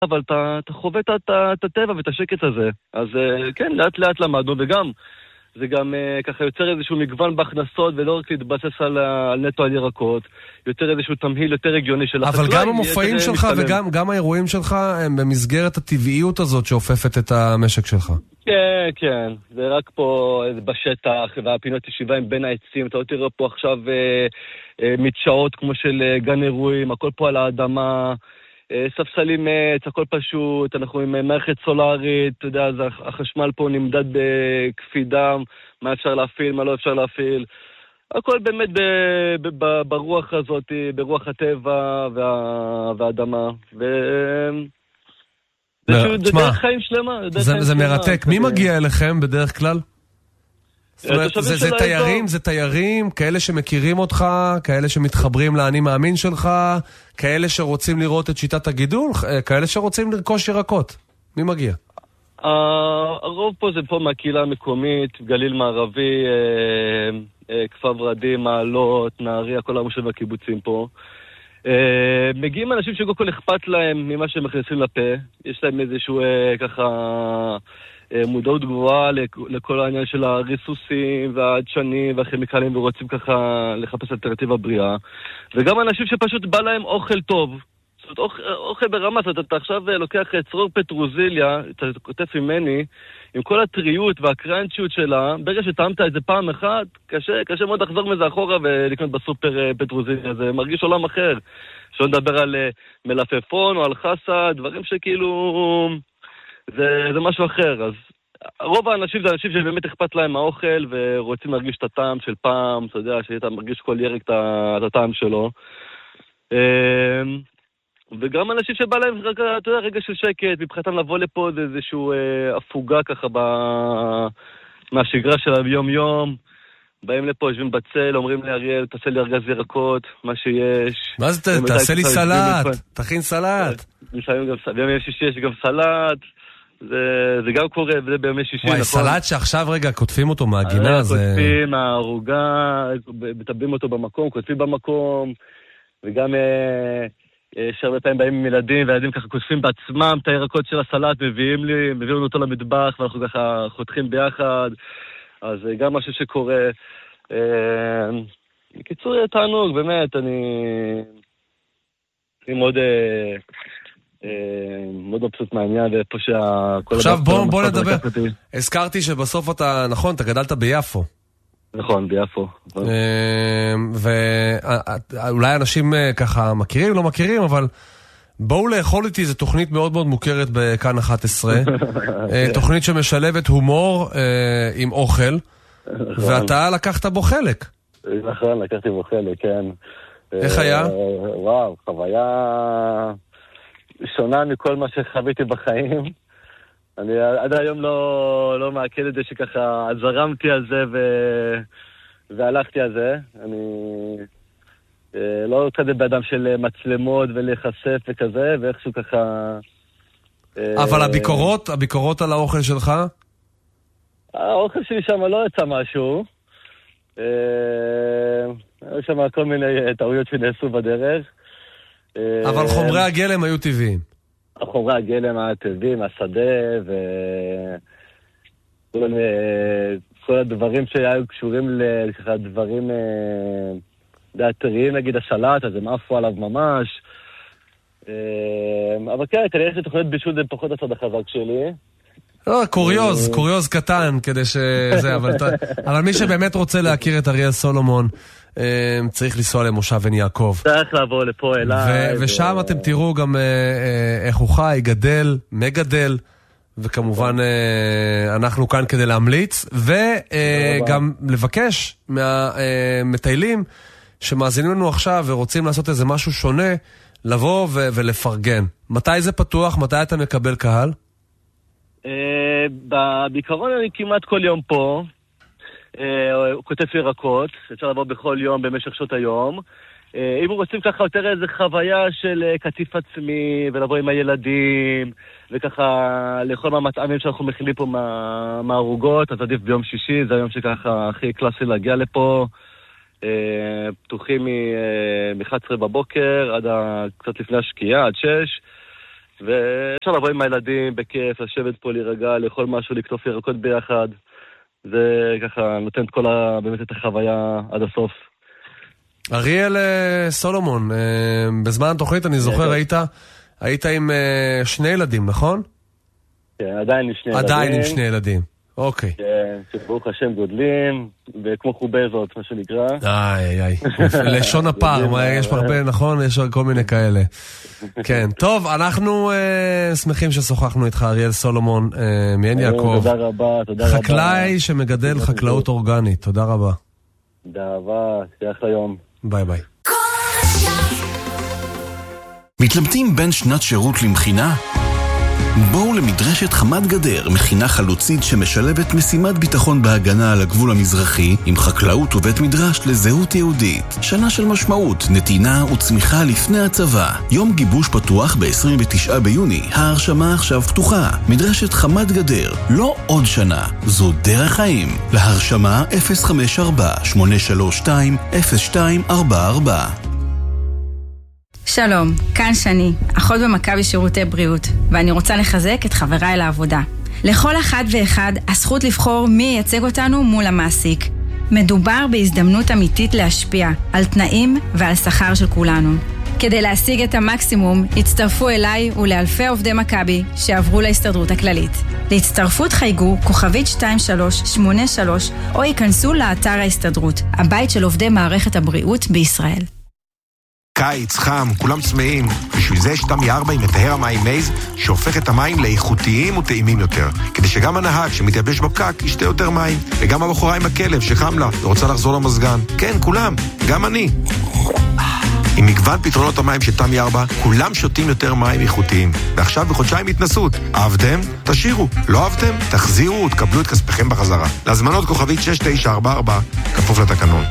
אבל אתה חווה את הטבע ואת השקט הזה. אז כן, לאט לאט למדנו, וגם זה גם ככה יוצר איזשהו מגוון בהכנסות, ולא רק להתבסס על נטו על ירקות, יותר איזשהו תמהיל יותר הגיוני של החקלאי. אבל גם המופעים שלך וגם האירועים שלך הם במסגרת הטבעיות הזאת שאופפת את המשק שלך. כן, כן. זה רק פה בשטח, והפינות ישיבה הם בין העצים. אתה לא תראה פה עכשיו מדשאות כמו של גן אירועים, הכל פה על האדמה. ספסלים מעץ, הכל פשוט, אנחנו עם מערכת סולארית, אתה יודע, החשמל פה נמדד בקפידה, מה אפשר להפעיל, מה לא אפשר להפעיל. הכל באמת ברוח הזאת, ברוח הטבע והאדמה. זה דרך חיים שלמה. זה מרתק. מי מגיע אליכם בדרך כלל? זה תיירים, כאלה שמכירים אותך, כאלה שמתחברים לאני מאמין שלך, כאלה שרוצים לראות את שיטת הגידול, כאלה שרוצים לרכוש ירקות. מי מגיע? הרוב פה זה פה מהקהילה המקומית, גליל מערבי, כפר ורדים, מעלות, נהריה, כל המושב הקיבוצים פה. מגיעים אנשים שקודם כל אכפת להם ממה שהם מכניסים לפה, יש להם איזשהו ככה מודעות גבוהה לכל העניין של הריסוסים והעדשנים והכימיקלים, ורוצים ככה לחפש אלטרנטיבה בריאה, וגם אנשים שפשוט בא להם אוכל טוב, זאת אומרת אוכל ברמה, אתה עכשיו לוקח צרור פטרוזיליה, אתה כותב ממני, עם כל הטריות והקרנצ'יות שלה, ברגע שטעמת את זה פעם אחת, קשה מאוד לחזור מזה אחורה ולקנות בסופר פטרוזיליה, זה מרגיש עולם אחר. שלא נדבר על מלפפון או על חסה, דברים שכאילו זה משהו אחר. אז רוב האנשים זה אנשים שבאמת אכפת להם האוכל ורוצים להרגיש את הטעם של פעם, אתה יודע, שאתה מרגיש כל ירק את הטעם שלו. וגם אנשים שבא להם, אתה יודע, רגע של שקט, מבחינתם לבוא לפה זה איזשהו הפוגה ככה מהשגרה של היום-יום. באים לפה, יושבים בצל, אומרים לי, אריאל, תעשה לי ארגז ירקות, מה שיש. מה זה, תעשה לי סלט, תכין סלט. בימי שישי יש גם סלט, זה גם קורה, וזה בימי שישי, נכון? וואי, סלט שעכשיו רגע כותבים אותו מהגינה, זה... כותבים מהערוגה, מטבים אותו במקום, כותבים במקום, וגם... יש הרבה פעמים באים עם ילדים, והילדים ככה כוספים בעצמם את הירקות של הסלט, מביאים אותו למטבח, ואנחנו ככה חותכים ביחד, אז גם משהו שקורה. בקיצור, תענוג, באמת, אני מאוד מבסוט מהעניין, ואיפה עכשיו בוא נדבר. הזכרתי שבסוף אתה, נכון, אתה גדלת ביפו. נכון, ביפו. ואולי אנשים ככה מכירים, לא מכירים, אבל בואו לאכול איתי, זו תוכנית מאוד מאוד מוכרת בכאן 11. תוכנית שמשלבת הומור עם אוכל, ואתה לקחת בו חלק. נכון, לקחתי בו חלק, כן. איך היה? וואו, חוויה שונה מכל מה שחוויתי בחיים. אני עד היום לא מעכל את זה שככה זרמתי על זה והלכתי על זה. אני לא כזה באדם של מצלמות ולהיחשף וכזה, ואיכשהו ככה... אבל הביקורות על האוכל שלך? האוכל שלי שם לא יצא משהו. היו שם כל מיני טעויות שנעשו בדרך. אבל חומרי הגלם היו טבעיים. חומרי הגלם הטבעיים, השדה וכל הדברים שהיו קשורים לדברים דעתריים, נגיד הסלט, אז הם עפו עליו ממש. אבל כן, כנראה שתוכניות בישול זה פחות הצד החזק שלי. לא, קוריוז קטן, כדי שזה, אבל מי שבאמת רוצה להכיר את אריאל סולומון, צריך לנסוע למושב עין יעקב. צריך לבוא לפה אליי. ושם אתם תראו גם איך הוא חי, גדל, מגדל, וכמובן אנחנו כאן כדי להמליץ, וגם לבקש מהמטיילים שמאזינים לנו עכשיו ורוצים לעשות איזה משהו שונה, לבוא ולפרגן. מתי זה פתוח? מתי אתה מקבל קהל? בעיקרון אני כמעט כל יום פה. הוא כותב ירקות, אפשר לבוא בכל יום במשך שעות היום. אם הוא רוצים ככה יותר איזה חוויה של קטיף עצמי ולבוא עם הילדים וככה לאכול מהמטעמים שאנחנו מכינים פה מהערוגות, אז עדיף ביום שישי, זה היום שככה הכי קלאסי להגיע לפה. פתוחים מ-11 בבוקר עד קצת לפני השקיעה, עד 6. ואפשר לבוא עם הילדים בכיף, לשבת פה, להירגע, לאכול משהו, לקטוף ירקות ביחד. זה ככה נותן באמת את החוויה עד הסוף. אריאל סולומון, בזמן התוכנית אני זוכר היית עם שני ילדים, נכון? כן, עדיין עם שני ילדים. עדיין עם שני ילדים, אוקיי. כן, שברוך השם גודלים, וכמו חובזות, מה שנקרא. איי, לשון הפער, יש פה הרבה, נכון? יש כל מיני כאלה. כן, טוב, אנחנו שמחים ששוחחנו איתך, אריאל סולומון, מעין יעקב. תודה רבה. חקלאי שמגדל חקלאות אורגנית, תודה רבה. דאבה, שיח ליום. ביי ביי. מתלבטים בין שנת שירות למכינה? בואו למדרשת חמת גדר, מכינה חלוצית שמשלבת משימת ביטחון בהגנה על הגבול המזרחי עם חקלאות ובית מדרש לזהות יהודית. שנה של משמעות, נתינה וצמיחה לפני הצבא. יום גיבוש פתוח ב-29 ביוני. ההרשמה עכשיו פתוחה. מדרשת חמת גדר, לא עוד שנה, זו דרך חיים. להרשמה 054-832-0244. שלום, כאן שני, אחות במכבי שירותי בריאות, ואני רוצה לחזק את חבריי לעבודה. לכל אחד ואחד הזכות לבחור מי ייצג אותנו מול המעסיק. מדובר בהזדמנות אמיתית להשפיע על תנאים ועל שכר של כולנו. כדי להשיג את המקסימום, הצטרפו אליי ולאלפי עובדי מכבי שעברו להסתדרות הכללית. להצטרפות חייגו כוכבית 2383 או ייכנסו לאתר ההסתדרות, הבית של עובדי מערכת הבריאות בישראל. קיץ, חם, כולם צמאים. בשביל זה יש תמי 4 עם מטהר המים מייז, שהופך את המים לאיכותיים וטעימים יותר. כדי שגם הנהג שמתייבש בפקק ישתה יותר מים. וגם הבחורה עם הכלב שחם לה ורוצה לחזור למזגן. כן, כולם, גם אני. עם מגוון פתרונות המים של תמי 4, כולם שותים יותר מים איכותיים. ועכשיו בחודשיים התנסות. אהבתם? תשאירו. לא אהבתם? תחזירו ותקבלו את כספכם בחזרה. להזמנות כוכבית 6944, כפוף לתקנון.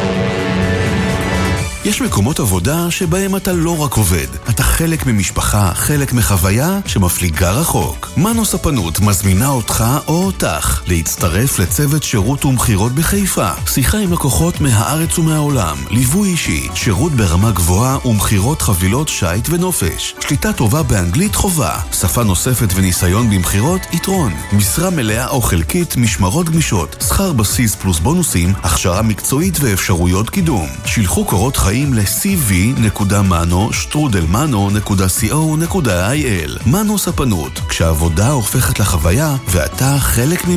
יש מקומות עבודה שבהם אתה לא רק עובד, אתה חלק ממשפחה, חלק מחוויה שמפליגה רחוק. מנו ספנות מזמינה אותך או אותך להצטרף לצוות שירות ומחירות בחיפה. שיחה עם לקוחות מהארץ ומהעולם, ליווי אישי, שירות ברמה גבוהה ומחירות חבילות שייט ונופש. שליטה טובה באנגלית חובה, שפה נוספת וניסיון במחירות יתרון. משרה מלאה או חלקית, משמרות גמישות, שכר בסיס פלוס בונוסים, הכשרה מקצועית ואפשרויות קידום. שילחו קורות חיים ל-cv.mano@mano.co.il. מנו ספנות, כשהעבודה הופכת לחוויה ואתה חלק